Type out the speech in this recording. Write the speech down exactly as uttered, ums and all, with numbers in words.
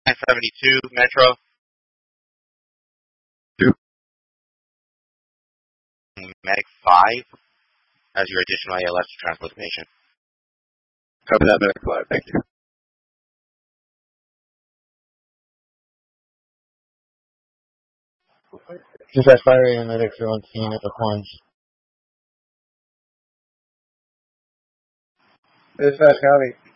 seventy-two Metro. Two. Medic five as your additional A L S to transport the patient. Copy that, Medic five. Thank you. Dispatch fire and medics are on scene at the plunge. Dispatch, copy.